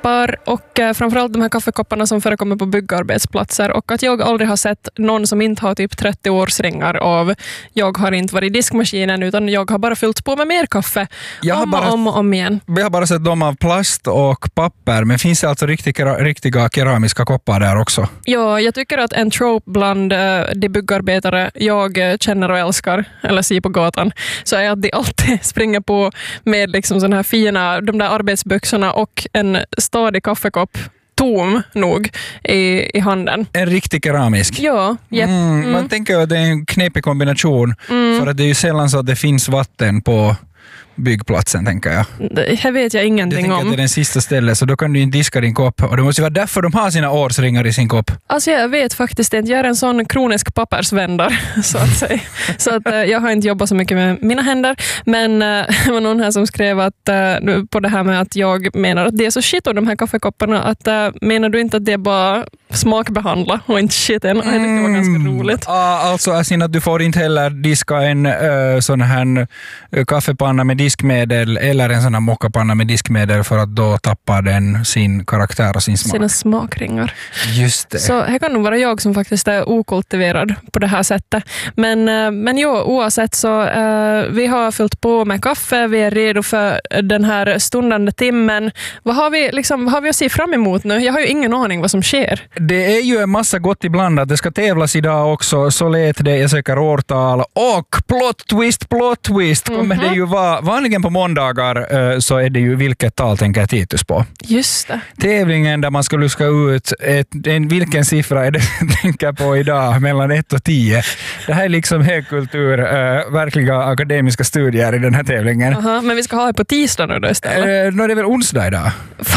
kaffekoppar och framförallt de här kaffekopparna som förekommer på byggarbetsplatser och att jag aldrig har sett någon som inte har typ 30 årsringar av jag har inte varit i diskmaskinen utan jag har bara fyllt på med mer kaffe om och om igen. Jag har bara sett dem av plast och papper, men finns det alltså riktiga keramiska koppar där också? Ja, jag tycker att en trope bland de byggarbetare jag känner och älskar eller ser på gatan så är att de alltid springer på med liksom såna här fina, de där arbetsbyxorna och en stadig kaffekopp tom nog i handen. En riktig keramisk? Ja. Man tänker att det är en knepig kombination för att det är ju sällan så att det finns vatten på byggplatsen, tänker jag. Det vet jag ingenting om. Att det är den sista stället, så då kan du inte diska din kopp. Och det måste vara därför de har sina årsringar i sin kopp. Alltså jag vet faktiskt inte. Jag är en sån kronisk pappersvändare, så att säga. Så att jag har inte jobbat så mycket med mina händer. Men det var någon här som skrev att, på det här med att jag menar att det är så shit av de här kaffekopparna. Att menar du inte att det är bara smakbehandla och inte shiten? Jag tyckte det var ganska roligt. Alltså att du får inte heller diska en sån här kaffepanna med diskmedel eller en sån här mockapanna med diskmedel för att då tappar den sin karaktär och sin smak. Sina smakringar. Just det. Så här kan nog vara jag som faktiskt är okultiverad på det här sättet. Men jo, oavsett så vi har fyllt på med kaffe, vi är redo för den här stundande timmen. Vad har vi att se fram emot nu? Jag har ju ingen aning vad som sker. Det är ju en massa gott ibland att det ska tävlas idag också, så lät det, jag söker årtal och plot twist kommer det ju vara. Vanligen på måndagar så är det ju vilket tal tänker Titus på. Just det. Tävlingen där man ska luska ut vilken siffra är det jag tänker på idag mellan 1 och 10. Det här är liksom högkultur, verkliga akademiska studier i den här tävlingen. Men vi ska ha det på tisdag nu då istället? Det är väl onsdag idag.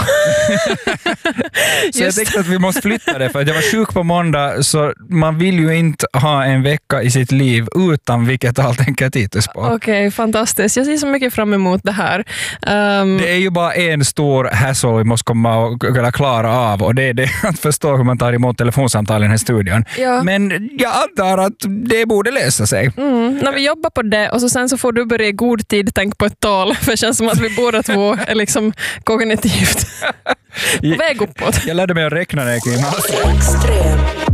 Så jag tänkte att vi måste flytta det för att jag var sjuk på måndag, så man vill ju inte ha en vecka i sitt liv utan vilket tal tänker Titus på. Okej, fantastiskt. Jag ser så mycket fram emot det här. Det är ju bara en stor hassle vi måste komma och klara av, och det är det att förstå hur man tar emot telefonsamtal i den här studion. Ja. Men jag antar att det borde lösa sig. När vi jobbar på det och sen så får du börja i god tid tänka på ett tal, för det känns som att vi båda två är liksom kognitivt på väg uppåt. Jag lärde mig att räkna när jag gick in.